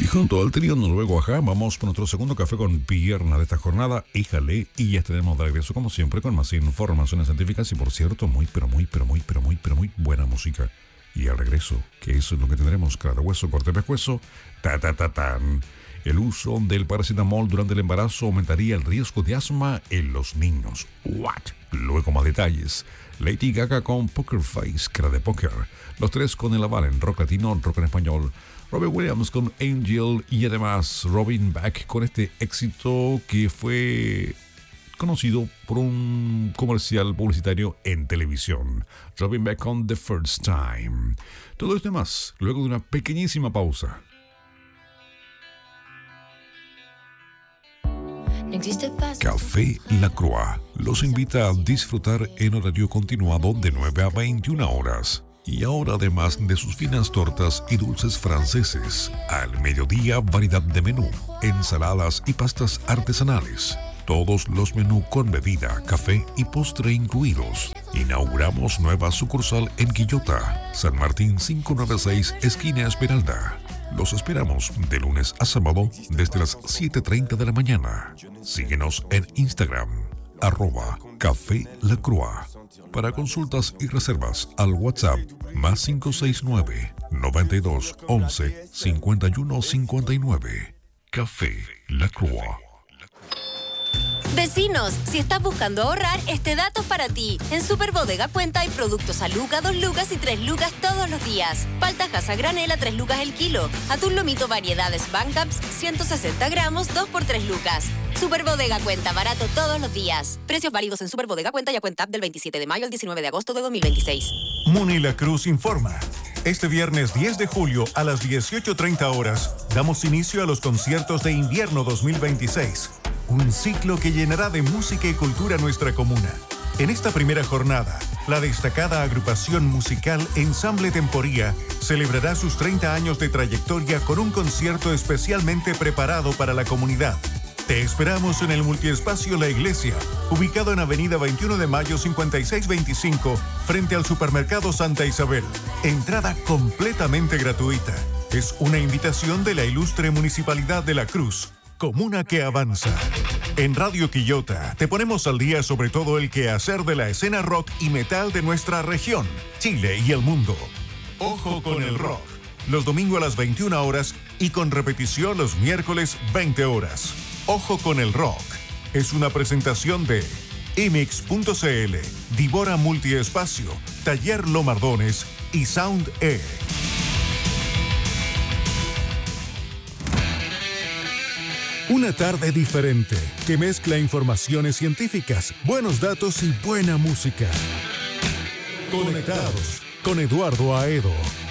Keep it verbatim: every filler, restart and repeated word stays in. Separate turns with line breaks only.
junto al trío noruego Ajá, vamos por nuestro segundo café con pierna de esta jornada. Híjale, y ya estaremos de regreso como siempre con más informaciones científicas y, por cierto, muy, pero muy, pero muy, pero muy, pero muy buena música. Y al regreso, que eso es lo que tendremos, cada hueso, corte pescuezo, ta ta ta tan. El uso del paracetamol durante el embarazo aumentaría el riesgo de asma en los niños. What? Luego más detalles. Lady Gaga con Poker Face, cara de póker. Los tres con el aval en rock latino, rock en español. Robert Williams con Angel y además Robin Beck con este éxito que fue conocido por un comercial publicitario en televisión. Robin Beck con The First Time. Todo esto y más, luego de una pequeñísima pausa. Café La Croix los invita a disfrutar en horario continuado de nueve a veintiuna horas. Y ahora, además de sus finas tortas y dulces franceses, al mediodía variedad de menú, ensaladas y pastas artesanales. Todos los menús con bebida, café y postre incluidos. Inauguramos nueva sucursal en Quillota, San Martín quinientos noventa y seis, esquina Esmeralda. Los esperamos de lunes a sábado desde las siete y treinta de la mañana. Síguenos en Instagram, arroba Café La Croix. Para consultas y reservas al WhatsApp más cinco seis nueve, noventa y dos, once, cincuenta y uno cincuenta y nueve. Café La Croix.
Vecinos, si estás buscando ahorrar, este dato es para ti. En Super Bodega Cuenta hay productos a lucas, dos lucas y tres lucas todos los días. Paltajas a granel a tres lucas el kilo. Atún lomito variedades Bancaps, ciento sesenta gramos, dos por tres lucas. Super Bodega Cuenta, barato todos los días. Precios válidos en Super Bodega Cuenta y a Cuenta del veintisiete de mayo al diecinueve de agosto de dos mil veintiséis.
Muni La Cruz informa. Este viernes diez de julio a las dieciocho treinta horas damos inicio a los conciertos de invierno dos mil veintiséis. Un ciclo que llenará de música y cultura nuestra comuna. En esta primera jornada, la destacada agrupación musical Ensamble Temporía celebrará sus treinta años de trayectoria con un concierto especialmente preparado para la comunidad. Te esperamos en el multiespacio La Iglesia, ubicado en Avenida veintiuno de mayo cincuenta y seis veinticinco, frente al Supermercado Santa Isabel. Entrada completamente gratuita. Es una invitación de la ilustre Municipalidad de La Cruz, comuna que avanza. En Radio Quillota te ponemos al día sobre todo el quehacer de la escena rock y metal de nuestra región, Chile y el mundo. Ojo con el rock. Los domingos a las veintiuna horas y con repetición los miércoles veinte horas. Ojo con el rock. Es una presentación de Imix punto c l, Divora Multiespacio, Taller Lomardones y Sound E. Una tarde diferente que mezcla informaciones científicas, buenos datos y buena música. Conectados con Eduardo Aedo.